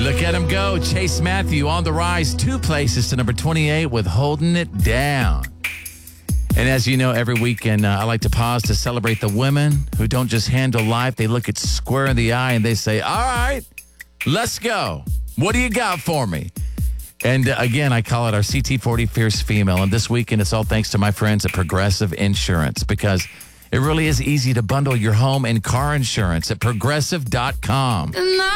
Look at him go. Chase Matthew on the rise 2 places to number 28 with Holding It Down. And as you know, every weekend, I like to pause to celebrate the women who don't just handle life. They look it square in the eye and they say, all right, let's go. What do you got for me? And again, I call it our CT40 Fierce Female. And this weekend, it's all thanks to my friends at Progressive Insurance, because it really is easy to bundle your home and car insurance at Progressive.com.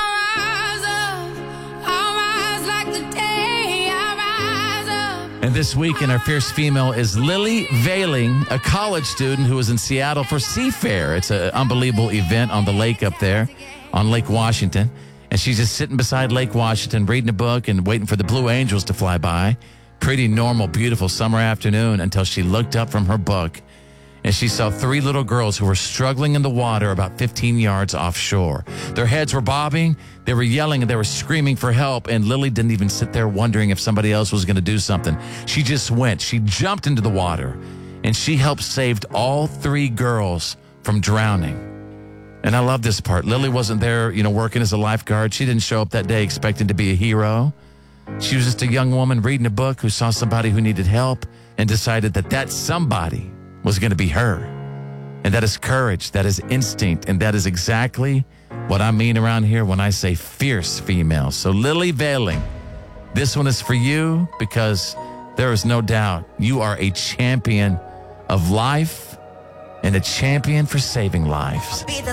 And this week in our Fierce Female is Lily Veiling, a college student who was in Seattle for Seafair. It's an unbelievable event on the lake up there on Lake Washington. And she's just sitting beside Lake Washington reading a book and waiting for the Blue Angels to fly by. Pretty normal, beautiful summer afternoon until she looked up from her book and she saw 3 little girls who were struggling in the water about 15 yards offshore. Their heads were bobbing, they were yelling, and they were screaming for help, and Lily didn't even sit there wondering if somebody else was going to do something. She just went. She jumped into the water, and she helped save all 3 girls from drowning. And I love this part. Lily wasn't there, working as a lifeguard. She didn't show up that day expecting to be a hero. She was just a young woman reading a book who saw somebody who needed help and decided that somebody was going to be her. And that is courage, that is instinct, and that is exactly what I mean around here when I say fierce female. So Lily Veiling, this one is for you because there is no doubt you are a champion of life and a champion for saving lives.